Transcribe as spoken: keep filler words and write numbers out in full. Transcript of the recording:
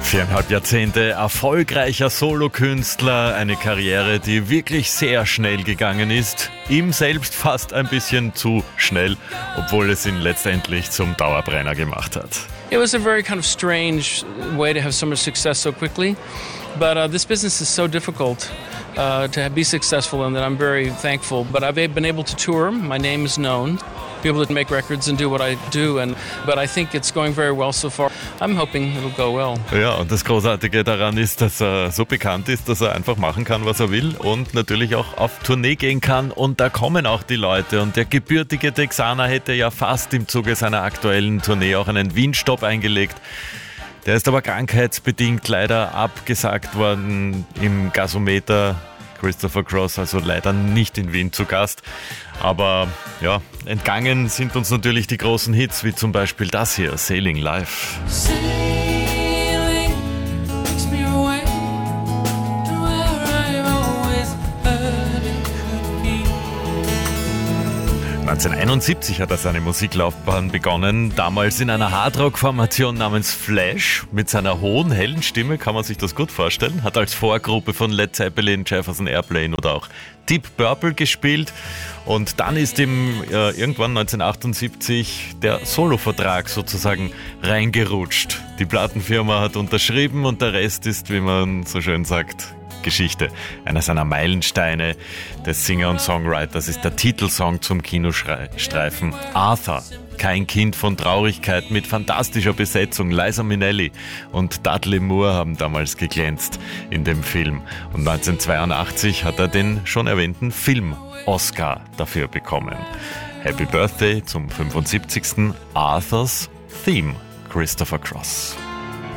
Viereinhalb Jahrzehnte erfolgreicher Solokünstler, eine Karriere, die wirklich sehr schnell gegangen ist. Ihm selbst fast ein bisschen zu schnell, obwohl es ihn letztendlich zum Dauerbrenner gemacht hat. It was a very kind of strange way to have so much success so quickly, but uh, this business is so difficult uh, to be successful in that I'm very thankful. But I've been able to tour, my name is known, be able to make records and do what I do, and but I think it's going very well so far. I'm hoping it'll go well. Ja, und das Großartige daran ist, dass er so bekannt ist, dass er einfach machen kann, was er will und natürlich auch auf Tournee gehen kann, und da kommen auch die Leute, und der gebürtige Texaner hätte ja fast im Zuge seiner aktuellen Tournee auch einen Wien-Stopp eingelegt. Der ist aber krankheitsbedingt leider abgesagt worden im Gasometer. Christopher Cross also leider nicht in Wien zu Gast. Aber ja, entgangen sind uns natürlich die großen Hits, wie zum Beispiel das hier, Sailing Life. neunzehnhunderteinundsiebzig hat er seine Musiklaufbahn begonnen, damals in einer Hardrock-Formation namens Flash. Mit seiner hohen, hellen Stimme kann man sich das gut vorstellen. Hat als Vorgruppe von Led Zeppelin, Jefferson Airplane oder auch Deep Purple gespielt. Und dann ist ihm äh, irgendwann neunzehnhundertachtundsiebzig der Solo-Vertrag sozusagen reingerutscht. Die Plattenfirma hat unterschrieben und der Rest ist, wie man so schön sagt, Geschichte. Einer seiner Meilensteine des Singer und Songwriters ist der Titelsong zum Kinostreifen Arthur. Kein Kind von Traurigkeit, mit fantastischer Besetzung. Liza Minnelli und Dudley Moore haben damals geglänzt in dem Film. Und neunzehnhundertzweiundachtzig hat er den schon erwähnten Film-Oscar dafür bekommen. Happy Birthday zum fünfundsiebzigsten Arthur's Theme, Christopher Cross.